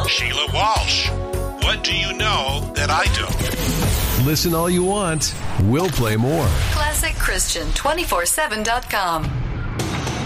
Sheila Walsh. What do you know that I don't? Listen all you want. We'll play more. ClassicChristian247.com.